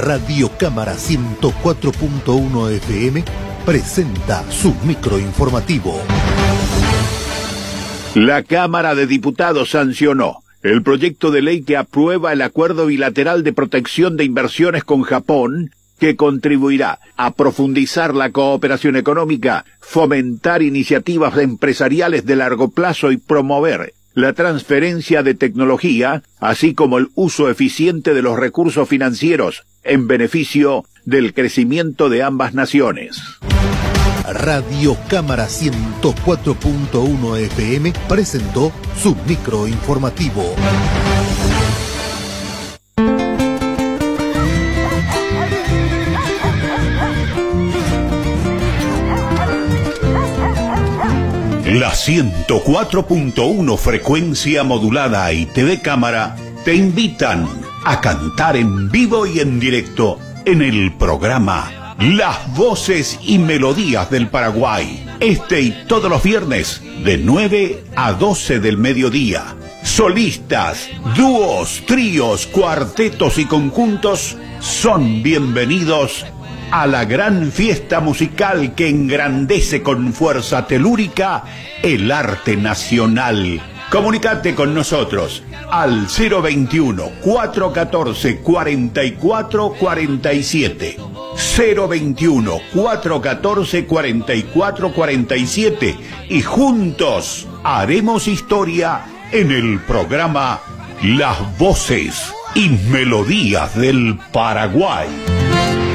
Radio Cámara 104.1 FM presenta su microinformativo. La Cámara de Diputados sancionó el proyecto de ley que aprueba el Acuerdo Bilateral de Protección de Inversiones con Japón, que contribuirá a profundizar la cooperación económica, fomentar iniciativas empresariales de largo plazo y promover la transferencia de tecnología, así como el uso eficiente de los recursos financieros en beneficio del crecimiento de ambas naciones. Radio Cámara 104.1 FM presentó su microinformativo. La 104.1 frecuencia modulada y TV Cámara te invitan a cantar en vivo y en directo en el programa Las Voces y Melodías del Paraguay. Este y todos los viernes de 9 a 12 del mediodía. Solistas, dúos, tríos, cuartetos y conjuntos son bienvenidos a la gran fiesta musical que engrandece con fuerza telúrica el arte nacional. Comunicate con nosotros al 021-414-4447. 021-414-4447 y juntos haremos historia en el programa Las Voces y Melodías del Paraguay.